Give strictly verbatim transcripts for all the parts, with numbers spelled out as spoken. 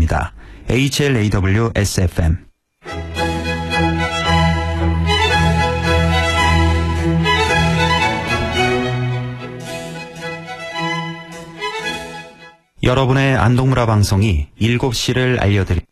들려드립니다. 에이치엘에이더블유에스에프엠. 여러분의 안동문화 방송이 일곱 시를 알려드립니다.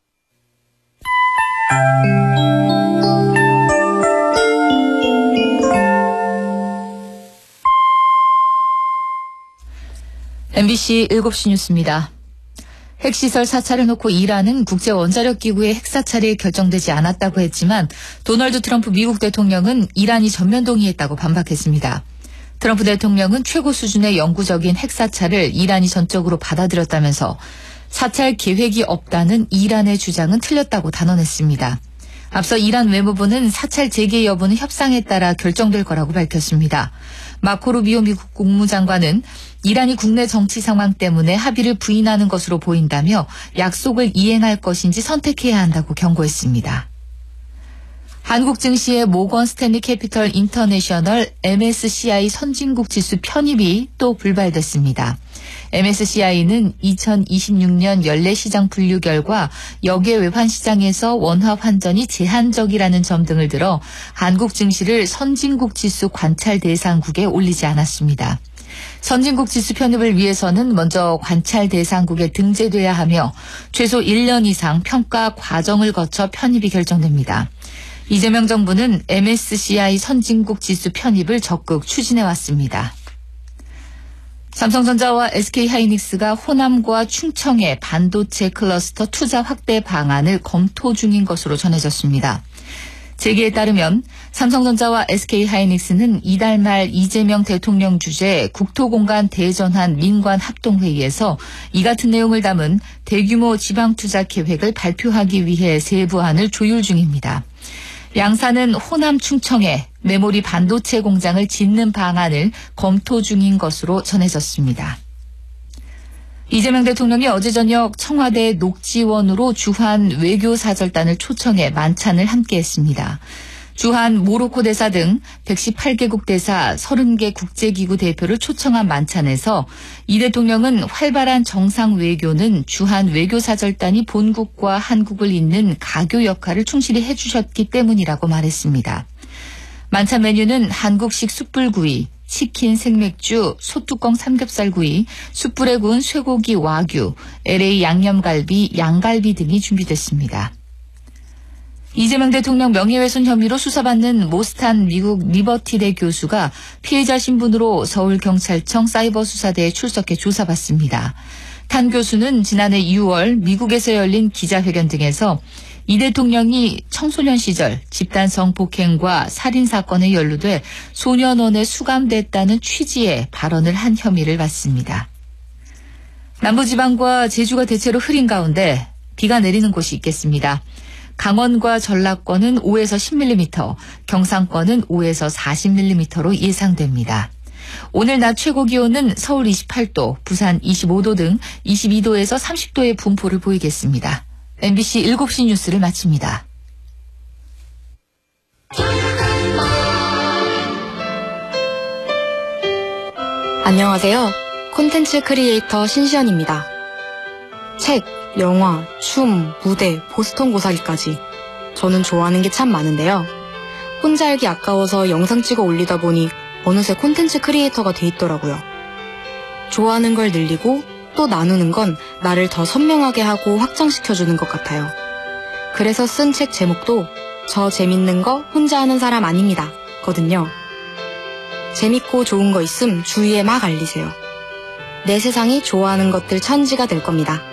엠비씨 일곱 시 뉴스입니다. 핵시설 사찰을 놓고 이란은 국제원자력기구의 핵사찰이 결정되지 않았다고 했지만 도널드 트럼프 미국 대통령은 이란이 전면 동의했다고 반박했습니다. 트럼프 대통령은 최고 수준의 영구적인 핵사찰을 이란이 전적으로 받아들였다면서 사찰 계획이 없다는 이란의 주장은 틀렸다고 단언했습니다. 앞서 이란 외무부는 사찰 재개 여부는 협상에 따라 결정될 거라고 밝혔습니다. 마코 루비오 미국 국무장관은 이란이 국내 정치 상황 때문에 합의를 부인하는 것으로 보인다며 약속을 이행할 것인지 선택해야 한다고 경고했습니다. 한국 증시의 모건 스탠리 캐피털 인터내셔널 엠에스시아이 선진국 지수 편입이 또 불발됐습니다. 엠에스시아이는 이천이십육 년 연례 시장 분류 결과 역외 외환 시장에서 원화 환전이 제한적이라는 점 등을 들어 한국 증시를 선진국 지수 관찰 대상국에 올리지 않았습니다. 선진국 지수 편입을 위해서는 먼저 관찰 대상국에 등재돼야 하며 최소 일 년 이상 평가 과정을 거쳐 편입이 결정됩니다. 이재명 정부는 엠에스시아이 선진국 지수 편입을 적극 추진해왔습니다. 삼성전자와 에스케이하이닉스가 호남과 충청의 반도체 클러스터 투자 확대 방안을 검토 중인 것으로 전해졌습니다. 재계에 따르면 삼성전자와 에스케이하이닉스는 이달 말 이재명 대통령 주재 국토공간 대전환 민관합동회의에서 이 같은 내용을 담은 대규모 지방투자 계획을 발표하기 위해 세부안을 조율 중입니다. 양사는 호남 충청에 메모리 반도체 공장을 짓는 방안을 검토 중인 것으로 전해졌습니다. 이재명 대통령이 어제 저녁 청와대 녹지원으로 주한 외교사절단을 초청해 만찬을 함께했습니다. 주한 모로코 대사 등 백십팔 개국 대사 서른 개 국제기구 대표를 초청한 만찬에서 이 대통령은 활발한 정상 외교는 주한 외교사절단이 본국과 한국을 잇는 가교 역할을 충실히 해주셨기 때문이라고 말했습니다. 만찬 메뉴는 한국식 숯불구이, 치킨, 생맥주, 소뚜껑 삼겹살구이, 숯불에 구운 쇠고기 와규, 엘에이 양념갈비, 양갈비 등이 준비됐습니다. 이재명 대통령 명예훼손 혐의로 수사받는 모스탄 미국 리버티대 교수가 피해자 신분으로 서울경찰청 사이버수사대에 출석해 조사받습니다. 탄 교수는 지난해 유월 미국에서 열린 기자회견 등에서 이 대통령이 청소년 시절 집단 성폭행과 살인사건에 연루돼 소년원에 수감됐다는 취지의 발언을 한 혐의를 받습니다. 남부지방과 제주가 대체로 흐린 가운데 비가 내리는 곳이 있겠습니다. 강원과 전라권은 오에서 십 밀리미터, 경상권은 오에서 사십 밀리미터로 예상됩니다. 오늘 낮 최고 기온은 서울 이십팔 도, 부산 이십오 도 등 이십이 도에서 삼십 도의 분포를 보이겠습니다. 엠비씨 일곱 시 뉴스를 마칩니다. 안녕하세요. 콘텐츠 크리에이터 신시연입니다. 책, 영화, 춤, 무대, 보스턴 고사리까지 저는 좋아하는 게 참 많은데요. 혼자 알기 아까워서 영상 찍어 올리다 보니 어느새 콘텐츠 크리에이터가 돼 있더라고요. 좋아하는 걸 늘리고 또 나누는 건 나를 더 선명하게 하고 확장시켜주는 것 같아요. 그래서 쓴 책 제목도 저 재밌는 거 혼자 하는 사람 아닙니다 거든요. 재밌고 좋은 거 있음 주위에 막 알리세요. 내 세상이 좋아하는 것들 천지가 될 겁니다.